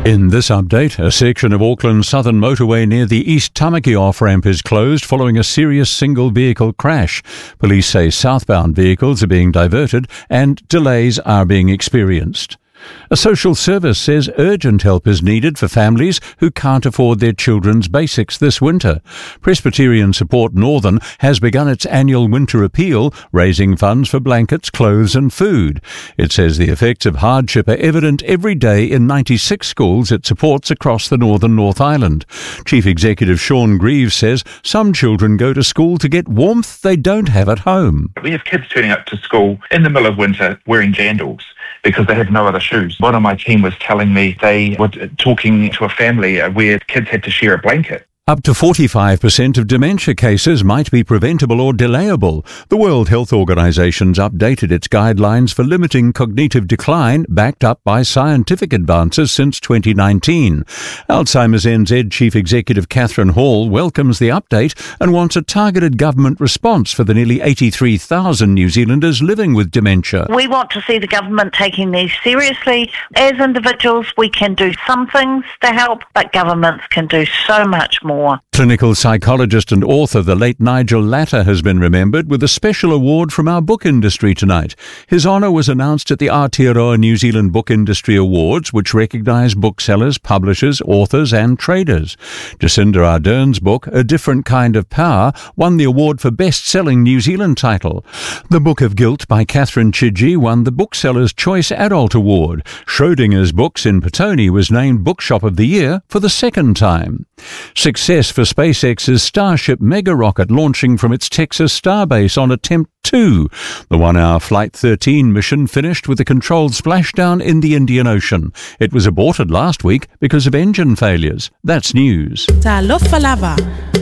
In this update, a section of Auckland's southern motorway near the East Tamaki off-ramp is closed following a serious single-vehicle crash. Police say southbound vehicles are being diverted and delays are being experienced. A social service says urgent help is needed for families who can't afford their children's basics this winter. Presbyterian Support Northern has begun its annual winter appeal, raising funds for blankets, clothes and food. It says the effects of hardship are evident every day in 96 schools it supports across the northern North Island. Chief Executive Sean Greaves says some children go to school to get warmth they don't have at home. We have kids turning up to school in the middle of winter wearing jandals because they have no other shoes. One of my team was telling me they were talking to a family where kids had to share a blanket. Up to 45% of dementia cases might be preventable or delayable. The World Health Organization's updated its guidelines for limiting cognitive decline, backed up by scientific advances since 2019. Alzheimer's NZ Chief Executive Catherine Hall welcomes the update and wants a targeted government response for the nearly 83,000 New Zealanders living with dementia. We want to see the government taking these seriously. As individuals, we can do some things to help, but governments can do so much more. Clinical psychologist and author the late Nigel Latter has been remembered with a special award from our book industry tonight. His honour was announced at the Aotearoa New Zealand Book Industry Awards, which recognise booksellers, publishers, authors and traders. Jacinda Ardern's book, A Different Kind of Power, won the award for best-selling New Zealand title. The Book of Guilt by Catherine Chidgey won the Bookseller's Choice Adult Award. Schrodinger's Books in Petone was named Bookshop of the Year for the second time. Success for SpaceX's Starship mega rocket launching from its Texas starbase on Attempt 2. The 1-hour Flight 13 mission finished with a controlled splashdown in the Indian Ocean. It was aborted last week because of engine failures. That's news. Talofa lava.